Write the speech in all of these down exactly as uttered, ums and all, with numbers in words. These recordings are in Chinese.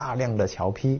大量的桥坯。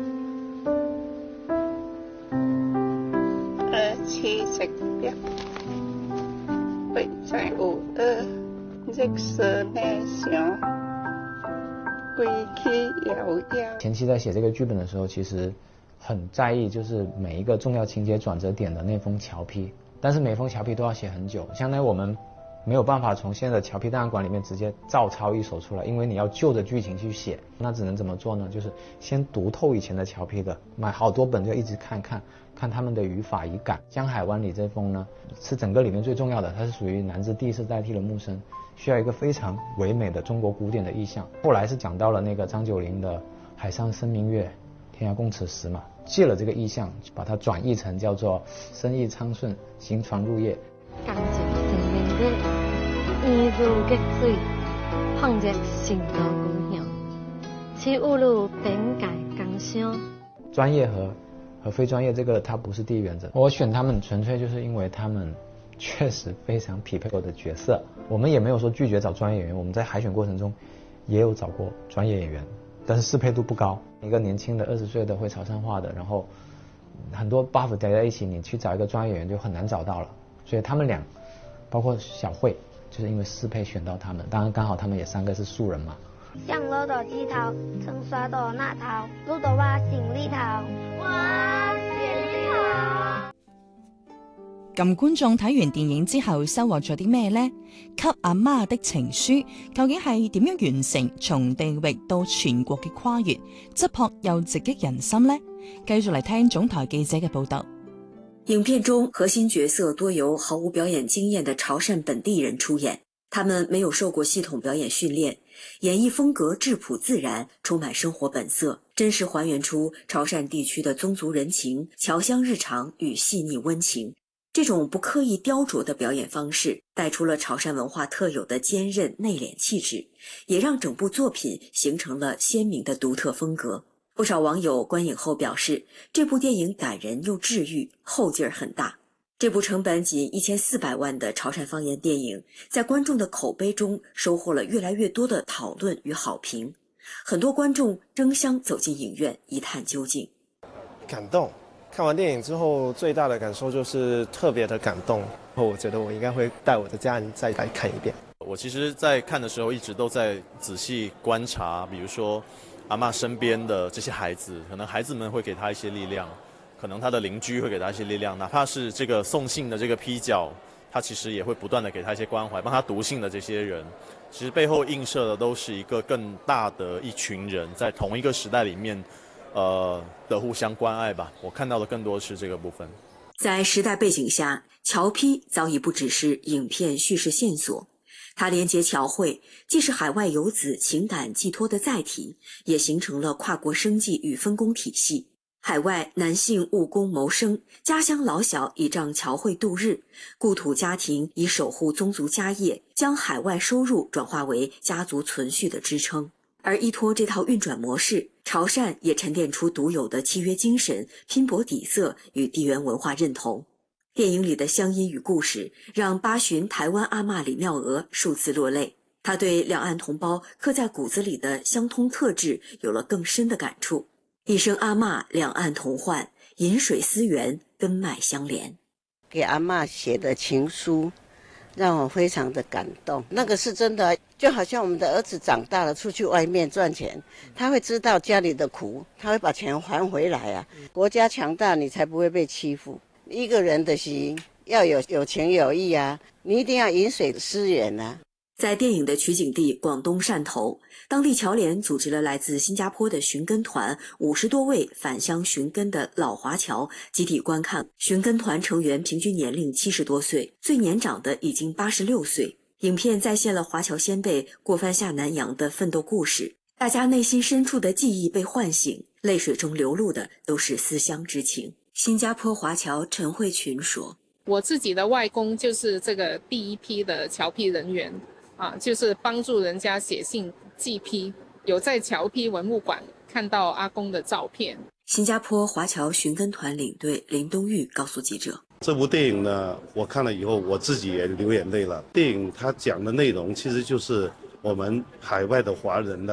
呃，七十秒，会在有的热色内想，归去摇摇。 前期在写这个剧本的时候，其实很在意就是每一个重要情节转折点的那封桥坯，但是每封桥坯都要写很久，相当于我们没有办法从现在的桥坯档案馆里面直接照抄一首出来，因为你要就着剧情去写，那只能怎么做呢？就是先读透以前的桥坯的，买好多本就一直看看看他们的语法语感。江海湾里这封呢是整个里面最重要的，它是属于南字第一次代替了木声，需要一个非常唯美的中国古典的意象。后来是讲到了那个张九龄的海上生明月，天涯共此时嘛，借了这个意象把它转译成叫做生意昌顺，行船入夜。 感情生明月，烟如激水，放入心头故乡，起误入本界江乡。 专业和和非专业这个它不是第一原则，我选他们纯粹就是因为他们确实非常匹配我的角色。我们也没有说拒绝找专业演员，我们在海选过程中也有找过专业演员，但是适配度不高。一个年轻的二十岁的会潮汕话的，然后很多 buff 叠在一起，你去找一个专业演员就很难找到了。所以他们俩包括小慧就是因为适配选到他们，当然刚好他们也三个是素人嘛。 上路到枝头，曾刷到那头，路到我心里头，我心里頭。 咁觀眾睇完電影之後收穫咗啲咩呢？給阿媽的情書究竟係點樣完成從地域到全國嘅跨越，質樸又直擊人心呢？繼續嚟聽總台記者嘅報導。 影片中核心角色多由毫无表演经验的潮汕本地人出演，他们没有受过系统表演训练，演绎风格质朴自然，充满生活本色，真实还原出潮汕地区的宗族人情、侨乡日常与细腻温情。这种不刻意雕琢的表演方式，带出了潮汕文化特有的坚韧内敛气质，也让整部作品形成了鲜明的独特风格。不少网友观影后表示，这部电影感人又治愈，后劲儿很大。这部成本仅一千四百万的潮汕方言电影，在观众的口碑中收获了越来越多的讨论与好评。很多观众争相走进影院一探究竟。 感动，看完电影之后最大的感受就是特别的感动，我觉得我应该会带我的家人再来看一遍。 我其实在看的时候一直都在仔细观察，比如说阿嬷身边的这些孩子，可能孩子们会给他一些力量，可能他的邻居会给他一些力量，哪怕是这个送信的这个批角，他其实也会不断的给他一些关怀，帮他读信的这些人，其实背后映射的都是一个更大的一群人在同一个时代里面呃的互相关爱吧。我看到的更多是这个部分。 在时代背景下，侨坯早已不只是影片叙事线索，它连接侨汇，既是海外游子情感寄托的载体，也形成了跨国生计与分工体系。海外男性务工谋生，家乡老小倚仗侨汇度日，故土家庭以守护宗族家业，将海外收入转化为家族存续的支撑。而依托这套运转模式，潮汕也沉淀出独有的契约精神、拼搏底色与地缘文化认同。电影里的乡音与故事，让八旬台湾阿嬷李妙娥数次落泪。她对两岸同胞刻在骨子里的相通特质有了更深的感触。一生阿嬷，两岸同患，饮水思源，根脉相连。 给阿嬷写的情书，让我非常的感动。那个是真的，就好像我们的儿子长大了，出去外面赚钱，他会知道家里的苦，他会把钱还回来啊。国家强大，你才不会被欺负。一个人的心要有有情有义啊，你一定要饮水思源啊。 在电影的取景地广东汕头，当地侨联组织了来自新加坡的寻根团五十多位返乡寻根的老华侨集体观看。寻根团成员平均年龄七十多岁，最年长的已经八十六岁。影片再现了华侨先辈过番下南洋的奋斗故事，大家内心深处的记忆被唤醒，泪水中流露的都是思乡之情。新加坡华侨陈慧群说：“ 我自己的外公就是这个第一批的侨坯人员。”啊，就是帮助人家写信寄坯，有在侨坯文物馆看到阿公的照片。 新加坡华侨寻根团领队林东玉告诉记者：“ 这部电影呢，我看了以后，我自己也流眼泪了。电影它讲的内容其实就是我们海外的华人的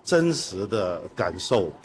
真实的感受。